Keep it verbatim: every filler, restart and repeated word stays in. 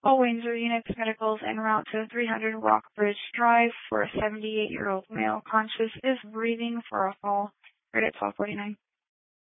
All Windsor Unix Medicals en route to three hundred Rockbridge Drive for a seventy-eight-year-old male conscious is breathing for a fall. Right at twelve forty-nine.